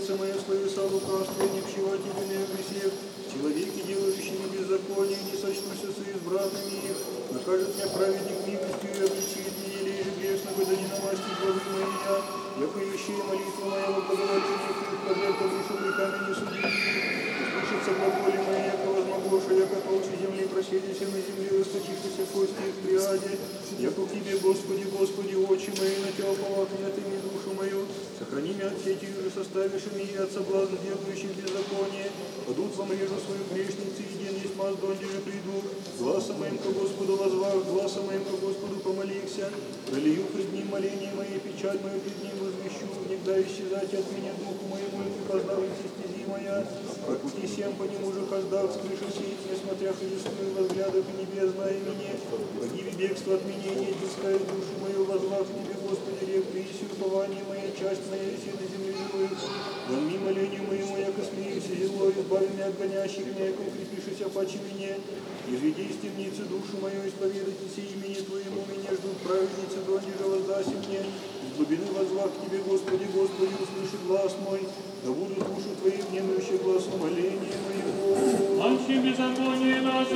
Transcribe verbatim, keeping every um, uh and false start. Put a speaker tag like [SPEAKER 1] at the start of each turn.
[SPEAKER 1] сердце мое словеса лукавства, не пчела тебе не грехов. Человеки, делающие беззаконие, не сочтутся с избранными их. Накажет меня праведник милостью и обличит меня, или же грешного, да не намастит главы моя. Яко ищей молитва моя во благоволение, их прожертва душу грехами не суди. Услышится глаголе мои, яко возмогоша, яко толще земли, проседися на земле, расточившися кости их приаде. Яко к тебе, Господи, Господи, очи мои, на тебя уповав меня, ты мне душу мою. Сохрани меня от сети уже составившими и от соблазна, делающих беззаконие. Падут во мрежу свою грешницы, и день есть маз, донде же приду. Гласом моим ко Господу возвах, гласом моим ко Господу помолихся. Пролию пред ним моление мое, печаль мою пред ним возвещу. Негда исчезать от меня духу моему, и познавайте стези моя. По пути всем по нему же хождах, скрышу сеять, несмотря христую возглядов и небесное мне. Погиби бегство от меня, не отпускай душу мою, возвах тебе, Господи, рек, прийси упование моя, часть моя, виси на земле живых. Вонми молению моему, яко смеюсь и зело, избави меня от гонящих меня, яко укрепишися паче мне. Изведи из темницы душу мою, исповедайте се имени Твоему, меня ждут праведницы, донде же воздаси мне. Из глубины возвах к Тебе, Господи, Господи, услыши глаз мой, да будут душу Твои внемлющие глаз умоления моего.
[SPEAKER 2] Омщи беззаконие наше,